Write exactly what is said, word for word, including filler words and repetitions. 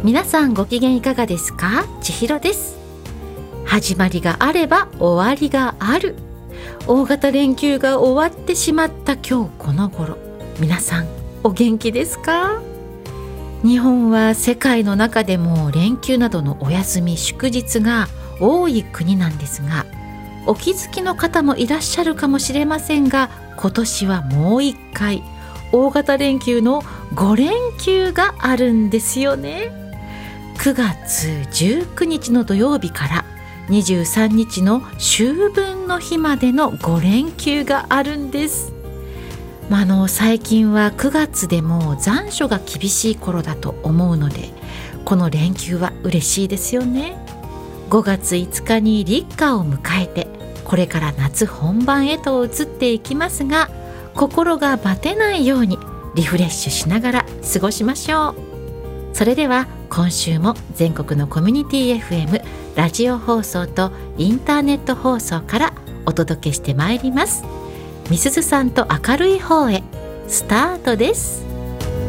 皆さんご機嫌いかがですか？千尋です。始まりがあれば終わりがある。大型連休が終わってしまった今日この頃、皆さんお元気ですか？日本は世界の中でも連休などのお休み祝日が多い国なんですが、お気づきの方もいらっしゃるかもしれませんが、今年はもう一回大型連休のご連休があるんですよね。くがつじゅうくにちの土曜日からにじゅうさんにちの秋分の日までのご連休があるんです。まあ、あの最近はくがつでも残暑が厳しい頃だと思うので、この連休は嬉しいですよね。ごがついつかに立夏を迎えて、これから夏本番へと移っていきますが、心がバテないようにリフレッシュしながら過ごしましょう。それでは今週も全国のコミュニティ エフエム、ラジオ放送とインターネット放送からお届けしてまいります。みすずさんと明るい方へ、スタートです。